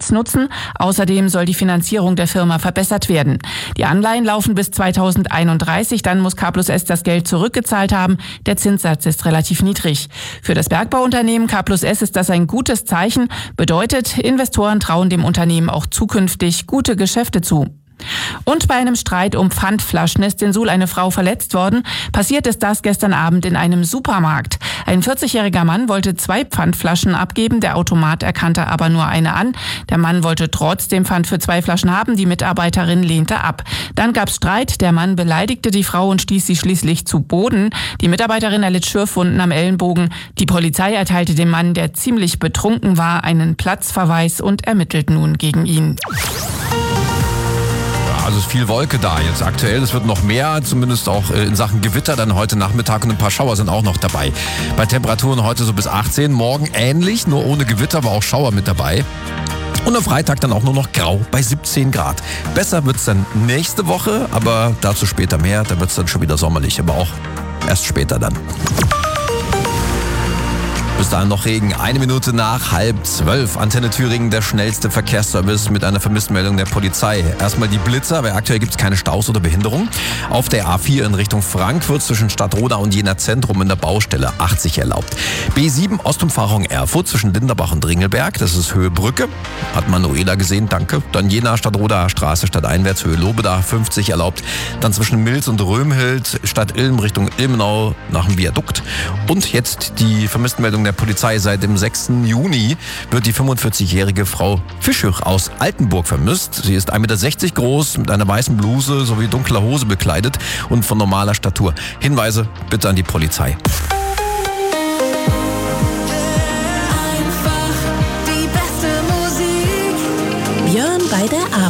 Netz nutzen. Außerdem soll die Finanzierung der Firma verbessert werden. Die Anleihen laufen bis 2031, dann muss K+S das Geld zurückgezahlt haben. Der Zinssatz ist relativ niedrig. Für das Bergbauunternehmen K+S ist das ein gutes Zeichen, bedeutet, Investoren trauen dem Unternehmen auch zukünftig gute Geschäfte zu. Und bei einem Streit um Pfandflaschen ist in Suhl eine Frau verletzt worden. Passiert ist das gestern Abend in einem Supermarkt. Ein 40-jähriger Mann wollte 2 Pfandflaschen abgeben, der Automat erkannte aber nur eine an. Der Mann wollte trotzdem Pfand für 2 Flaschen haben, die Mitarbeiterin lehnte ab. Dann gab's Streit, der Mann beleidigte die Frau und stieß sie schließlich zu Boden. Die Mitarbeiterin erlitt Schürfwunden am Ellenbogen. Die Polizei erteilte dem Mann, der ziemlich betrunken war, einen Platzverweis und ermittelt nun gegen ihn. Also ist viel Wolke da jetzt aktuell. Es wird noch mehr, zumindest auch in Sachen Gewitter dann heute Nachmittag, und ein paar Schauer sind auch noch dabei. Bei Temperaturen heute so bis 18, morgen ähnlich, nur ohne Gewitter, aber auch Schauer mit dabei. Und am Freitag dann auch nur noch grau bei 17 Grad. Besser wird's dann nächste Woche, aber dazu später mehr. Da wird's dann schon wieder sommerlich, aber auch erst später dann. Bis dahin noch Regen. 1 Minute nach 11:30. Antenne Thüringen, der schnellste Verkehrsservice mit einer Vermisstenmeldung der Polizei. Erstmal die Blitzer, weil aktuell gibt es keine Staus oder Behinderung. Auf der A4 in Richtung Frankfurt zwischen Stadtroda und Jena Zentrum in der Baustelle 80 erlaubt. B7 Ostumfahrung Erfurt zwischen Linderbach und Ringelberg, das ist Höhe Brücke. Hat Manuela gesehen, danke. Dann Jena Stadtroda Straße stadteinwärts Höhe Lobeda 50 erlaubt. Dann zwischen Milz und Römhild Stadt Ilm Richtung Ilmenau nach dem Viadukt. Und jetzt die Vermisstenmeldung der Polizei. Seit dem 6. Juni wird die 45-jährige Frau Fischich aus Altenburg vermisst. Sie ist 1,60 Meter groß, mit einer weißen Bluse sowie dunkler Hose bekleidet und von normaler Statur. Hinweise bitte an die Polizei. Einfach die beste Musik. Björn bei der